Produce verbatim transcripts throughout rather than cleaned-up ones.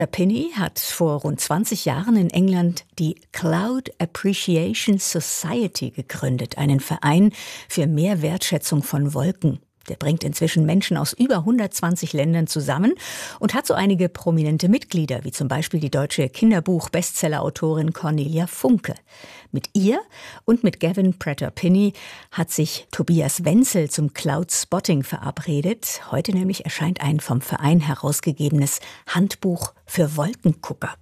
Pinney hat vor rund zwanzig Jahren in England die Cloud Appreciation Society gegründet, einen Verein für mehr Wertschätzung von Wolken. Der bringt inzwischen Menschen aus über hundertzwanzig Ländern zusammen und hat so einige prominente Mitglieder, wie zum Beispiel die deutsche Kinderbuch-Bestseller-Autorin Cornelia Funke. Mit ihr und mit Gavin Prather-Pinney hat sich Tobias Wenzel zum Cloud Spotting verabredet. Heute nämlich erscheint ein vom Verein herausgegebenes Handbuch für Wolkengucker.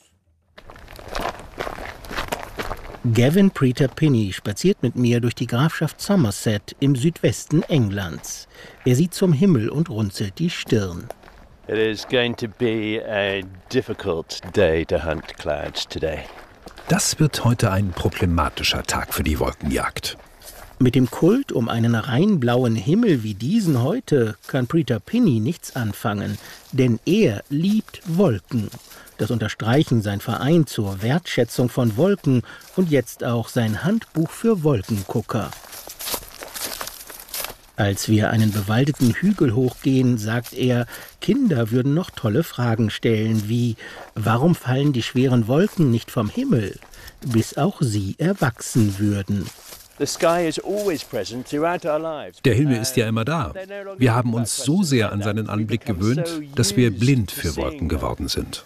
Gavin Prather-Pinney spaziert mit mir durch die Grafschaft Somerset im Südwesten Englands. Er sieht zum Himmel und runzelt die Stirn. It is going to be a difficult day to hunt clouds today. Das wird heute ein problematischer Tag für die Wolkenjagd. Mit dem Kult um einen rein blauen Himmel wie diesen heute kann Prather-Pinney nichts anfangen, denn er liebt Wolken. Das unterstreichen sein Verein zur Wertschätzung von Wolken und jetzt auch sein Handbuch für Wolkengucker. Als wir einen bewaldeten Hügel hochgehen, sagt er, Kinder würden noch tolle Fragen stellen, wie: Warum fallen die schweren Wolken nicht vom Himmel? Bis auch sie erwachsen würden. Der Himmel ist ja immer da. Wir haben uns so sehr an seinen Anblick gewöhnt, dass wir blind für Wolken geworden sind.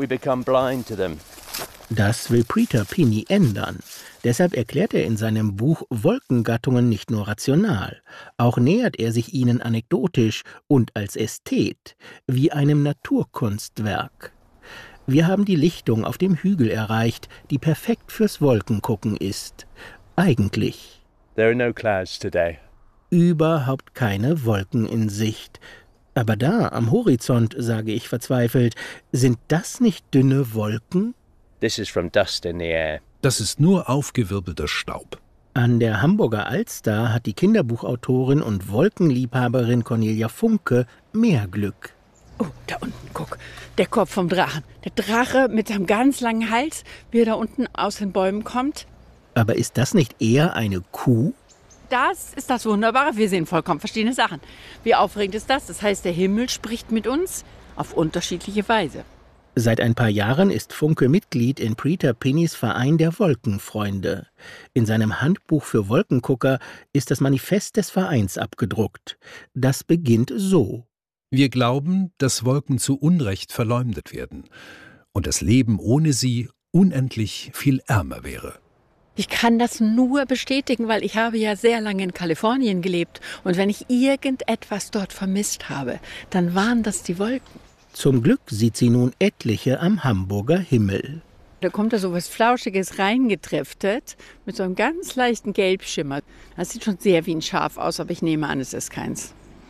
Das will Prather-Pinney ändern. Deshalb erklärt er in seinem Buch Wolkengattungen nicht nur rational. Auch nähert er sich ihnen anekdotisch und als Ästhet, wie einem Naturkunstwerk. Wir haben die Lichtung auf dem Hügel erreicht, die perfekt fürs Wolkengucken ist. Eigentlich. There are no clouds today. Überhaupt keine Wolken in Sicht. Aber da, am Horizont, sage ich verzweifelt, sind das nicht dünne Wolken? This is from dust in the air. Das ist nur aufgewirbelter Staub. An der Hamburger Alster hat die Kinderbuchautorin und Wolkenliebhaberin Cornelia Funke mehr Glück. Oh, da unten, guck. Der Kopf vom Drachen. Der Drache mit seinem ganz langen Hals, wie er da unten aus den Bäumen kommt. Aber ist das nicht eher eine Kuh? Das ist das Wunderbare. Wir sehen vollkommen verschiedene Sachen. Wie aufregend ist das? Das heißt, der Himmel spricht mit uns auf unterschiedliche Weise. Seit ein paar Jahren ist Funke Mitglied in Prather-Pinneys Verein der Wolkenfreunde. In seinem Handbuch für Wolkengucker ist das Manifest des Vereins abgedruckt. Das beginnt so: Wir glauben, dass Wolken zu Unrecht verleumdet werden und das Leben ohne sie unendlich viel ärmer wäre. Ich kann das nur bestätigen, weil ich habe ja sehr lange in Kalifornien gelebt. Und wenn ich irgendetwas dort vermisst habe, dann waren das die Wolken. Zum Glück sieht sie nun etliche am Hamburger Himmel. Da kommt da so was Flauschiges reingetriftet mit so einem ganz leichten Gelbschimmer. Das sieht schon sehr wie ein Schaf aus, aber ich nehme an, es ist keins.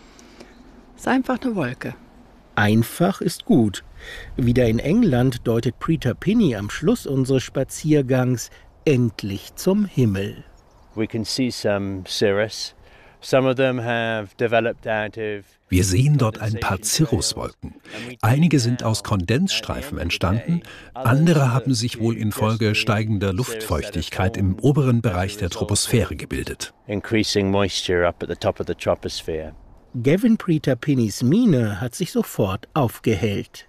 Es ist einfach eine Wolke. Einfach ist gut. Wieder in England deutet Prather-Pinney am Schluss unseres Spaziergangs endlich zum Himmel. We can see some cirrus. Some of them have developed out of Wir sehen dort ein paar Cirruswolken. Einige sind aus Kondensstreifen entstanden, andere haben sich wohl infolge steigender Luftfeuchtigkeit im oberen Bereich der Troposphäre gebildet. increasing moisture up at the top of the troposphere. Gavin Prather-Pinneys Miene hat sich sofort aufgehellt.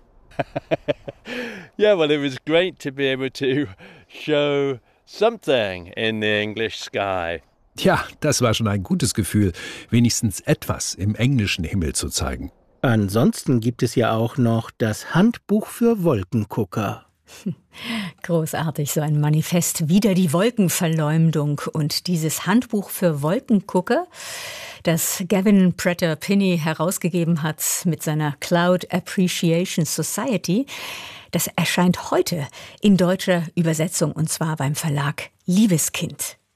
Yeah, well, it was great to be able to show something in the English sky. Ja, das war schon ein gutes Gefühl, wenigstens etwas im englischen Himmel zu zeigen. Ansonsten gibt es ja auch noch das Handbuch für Wolkengucker. Großartig, so ein Manifest wider die Wolkenverleumdung. Und dieses Handbuch für Wolkengucker, das Gavin Prather-Pinney herausgegeben hat mit seiner Cloud Appreciation Society, das erscheint heute in deutscher Übersetzung und zwar beim Verlag Liebeskind.